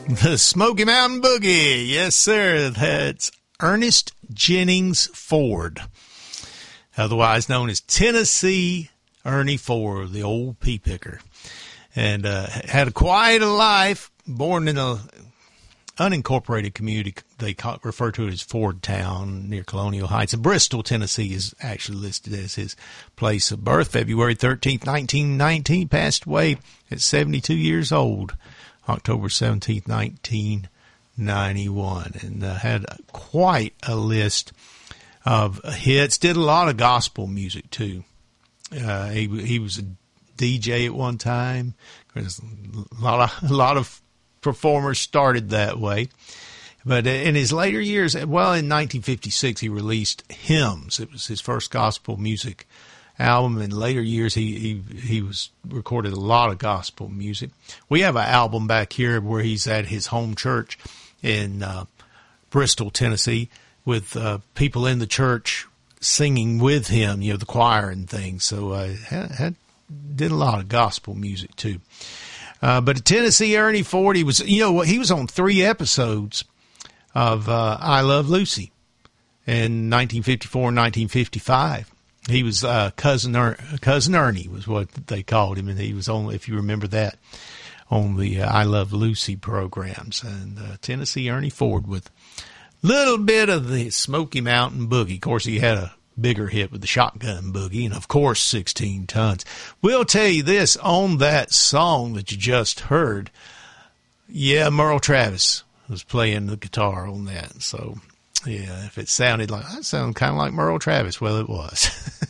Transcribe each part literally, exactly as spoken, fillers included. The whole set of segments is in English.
The Smoky Mountain Boogie. Yes, sir. That's Ernest Jennings Ford, otherwise known as Tennessee Ernie Ford, the old pea picker. And uh, had a quiet life, born in a unincorporated community they call, refer to it as Ford Town near Colonial Heights. And Bristol, Tennessee is actually listed as his place of birth. February thirteenth, nineteen nineteen, passed away at seventy-two years old. October seventeenth, nineteen ninety-one. And uh, had quite a list of hits. Did a lot of gospel music, too. Uh, he, he was a D J at one time. There's a lot of, a lot of performers started that way. But in his later years, well, in nineteen fifty-six, he released Hymns. It was his first gospel music album. In later years, he, he, he was recorded a lot of gospel music. We have an album back here where he's at his home church in uh, Bristol, Tennessee, with uh, people in the church singing with him, you know, the choir and things. So uh, had, had did a lot of gospel music too. Uh, but Tennessee Ernie Ford, he was, you know, he was on three episodes of uh, I Love Lucy in nineteen fifty-four and nineteen fifty-five. He was uh, cousin er- cousin Ernie was what they called him, and he was on, if you remember that, on the uh, I Love Lucy programs. And uh, Tennessee Ernie Ford with a little bit of the Smoky Mountain Boogie. Of course, he had a bigger hit with the Shotgun Boogie, and of course, sixteen tons. We'll tell you this, on that song that you just heard, yeah, Merle Travis was playing the guitar on that. So, yeah, if it sounded like, that sounded kind of like Merle Travis, well, it was.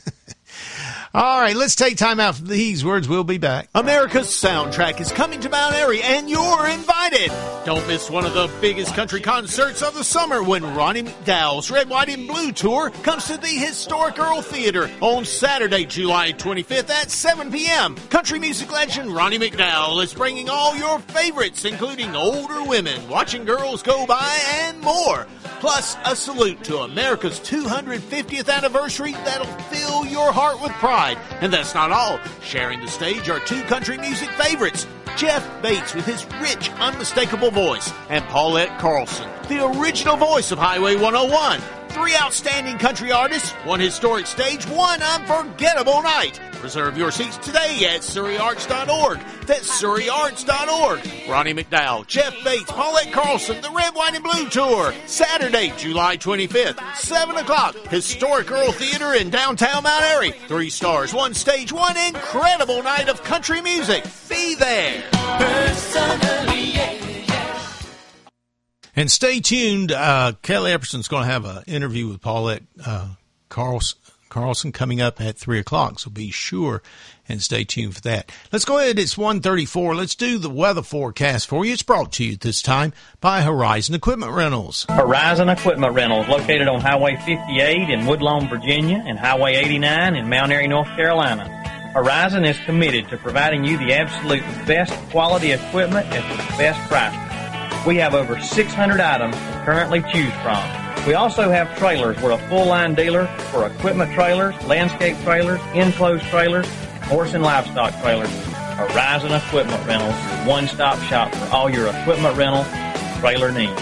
All right, let's take time out for these words. We'll be back. America's Soundtrack is coming to Mount Airy, and you're invited. Don't miss one of the biggest country concerts of the summer when Ronnie McDowell's Red, White, and Blue Tour comes to the historic Earl Theater on Saturday, July twenty-fifth at seven p.m. Country music legend Ronnie McDowell is bringing all your favorites, including older women, watching girls go by, and more. Plus, a salute to America's two hundred fiftieth anniversary that'll fill your heart with pride. And that's not all. Sharing the stage are two country music favorites, Jeff Bates with his rich, unmistakable voice, and Paulette Carlson, the original voice of Highway one oh one. Three outstanding country artists, one historic stage, one unforgettable night. Reserve your seats today at Surrey Arts dot org. That's Surrey Arts dot org. Ronnie McDowell, Jeff Bates, Paulette Carlson, the Red, White, and Blue Tour. Saturday, July twenty-fifth, seven o'clock. Historic Earl Theater in downtown Mount Airy. Three stars, one stage, one incredible night of country music. Be there. Personally, yeah, yeah. And stay tuned. Uh, Kelly Epperson's going to have an interview with Paulette uh, Carlson. Carlson coming up at three o'clock, so be sure and stay tuned for that. Let's go ahead. It's one thirty-four. Let's do the weather forecast for you. It's brought to you at this time by Horizon Equipment Rentals. Horizon Equipment Rentals, located on Highway fifty-eight in Woodlawn, Virginia, and Highway eighty-nine in Mount Airy, North Carolina. Horizon is committed to providing you the absolute best quality equipment at the best price. We have over six hundred items to currently choose from. We also have trailers. We're a full-line dealer for equipment trailers, landscape trailers, enclosed trailers, horse and livestock trailers. Horizon Equipment Rentals, your one-stop shop for all your equipment rental trailer needs.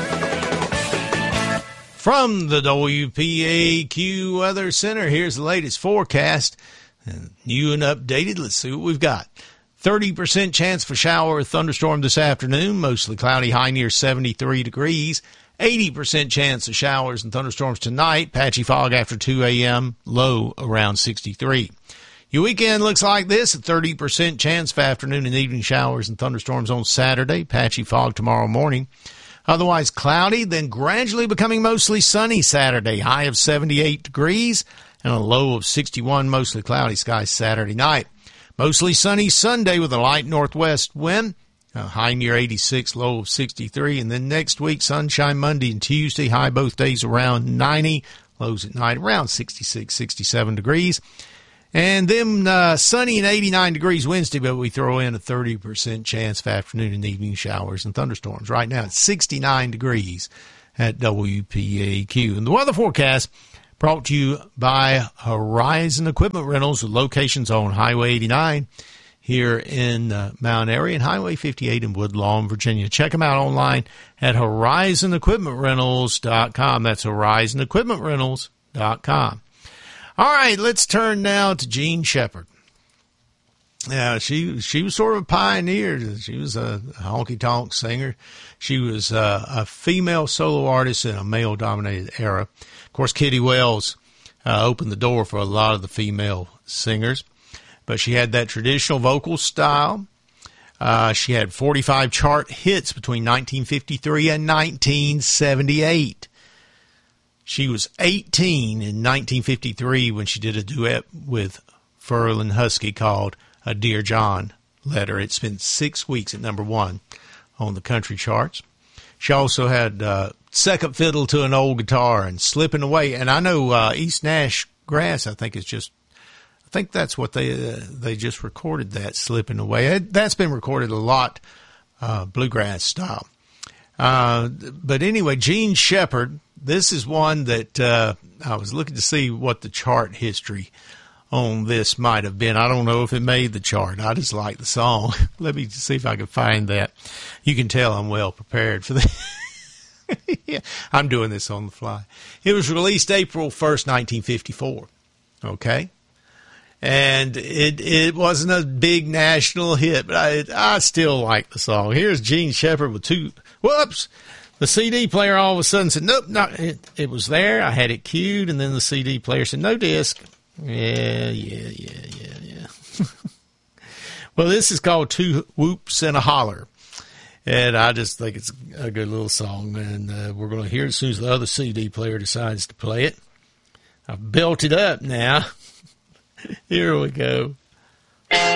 From the W P A Q Weather Center, here's the latest forecast. And new and updated, let's see what we've got. thirty percent chance for shower or thunderstorm this afternoon, mostly cloudy, high near seventy-three degrees. eighty percent chance of showers and thunderstorms tonight. Patchy fog after two a.m., low around sixty-three. Your weekend looks like this. A thirty percent chance for afternoon and evening showers and thunderstorms on Saturday. Patchy fog tomorrow morning. Otherwise cloudy, then gradually becoming mostly sunny Saturday. High of seventy-eight degrees and a low of sixty-one. Mostly cloudy skies Saturday night. Mostly sunny Sunday with a light northwest wind. Uh, high near eighty-six, low of sixty-three. And then next week, sunshine Monday and Tuesday. High both days around ninety. Lows at night around sixty-six, sixty-seven degrees. And then uh, sunny and eighty-nine degrees Wednesday, but we throw in a thirty percent chance of afternoon and evening showers and thunderstorms. Right now it's sixty-nine degrees at W P A Q. And the weather forecast brought to you by Horizon Equipment Rentals with locations on Highway eighty-nine here in the Mount Airy and Highway fifty-eight in Woodlawn, Virginia. Check them out online at Horizon Equipment Rentals dot com. That's Horizon Equipment Rentals dot com. All right, let's turn now to Jean Shepard. Yeah, she she was sort of a pioneer. She was a honky-tonk singer. She was a, a female solo artist in a male-dominated era. Of course, Kitty Wells uh, opened the door for a lot of the female singers. But she had that traditional vocal style. Uh, she had forty-five chart hits between nineteen fifty-three and nineteen seventy-eight. She was eighteen in nineteen fifty-three when she did a duet with Ferlin Husky called A Dear John Letter. It spent six weeks at number one on the country charts. She also had uh, Second Fiddle to an Old Guitar and Slipping Away. And I know uh, East Nash Grass, I think, is just, I think that's what they uh, they just recorded, that, Slipping Away. It, that's been recorded a lot, uh, bluegrass style. Uh, but anyway, Jean Shepard, this is one that uh, I was looking to see what the chart history on this might have been. I don't know if it made the chart. I just like the song. Let me see if I can find that. You can tell I'm well prepared for that. Yeah, I'm doing this on the fly. It was released April first, nineteen fifty-four. Okay. And it it wasn't a big national hit, but I I still like the song. Here's Jean Shepard with two, whoops. The C D player all of a sudden said, nope, not, it, it was there. I had it queued, and then the C D player said, no disc. Yeah, yeah, yeah, yeah, yeah. Well, this is called Two Whoops and a Holler. And I just think it's a good little song. And uh, we're going to hear it as soon as the other C D player decides to play it. I've built it up now. Here we go.